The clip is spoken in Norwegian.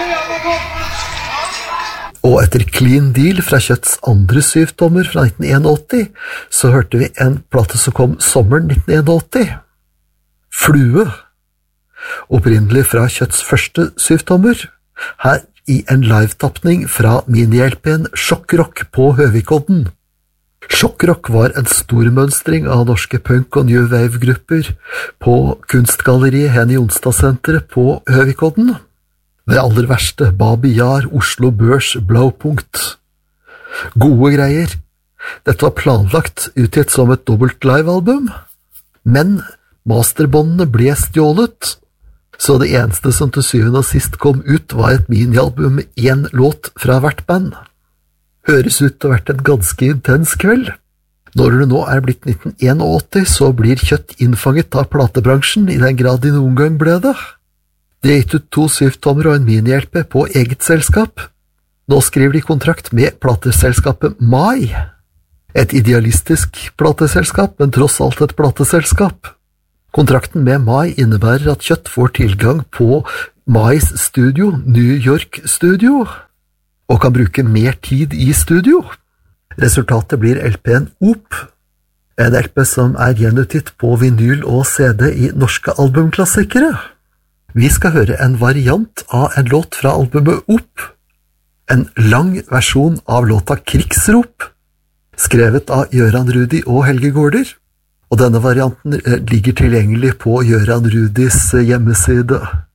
Og etter Clean Deal fra Kjøtts andre syvtommer fra 1981, så hørte vi en plate som kom sommeren 1981. Flue. Opprinnelig fra Kjøtts første syvtommer. Her i en live-tappning fra mini-LP-en Sjokkrock på Høvikodden. Sjokkrock var en stor mønstring av norske punk- og new wave-grupper på kunstgalleriet Henny Jonstad-senteret på Høvikodden. Det aller verste, Babi Yar, Oslo Børs, Blaupunkt. Gode greier. Dette var planlagt utgitt som et dobbelt live-album, men masterbåndene ble stjålet, så det eneste som til syvende og sist kom ut var et mini-album med én låt fra hvert band. Høres ut til å ha vært en ganske intens kveld. Når det nå er blitt 1981, så blir Kjøtt innfanget av platebransjen i den grad de noen gang ble det. De har gitt ut 2 syvtommer og en mini-LP på eget selskap. Nå skriver de kontrakt med plateselskapet Mai. Et idealistisk plateselskap, men tross alt et plateselskap. Kontrakten med Mai innebærer at Kjøtt får tilgang på Mais studio, New York studio, og kan bruke mer tid i studio. Resultatet blir LP-en Op, en LP som er gjenutgitt på vinyl og CD i norske albumklassikere. Vi skal høre en variant av en låt fra albumet Op, en lang versjon av låta Krigsrop, skrevet av Gøran Rudi og Helge Gårder, og denne varianten ligger tilgjengelig på Gøran Rudis hjemmeside.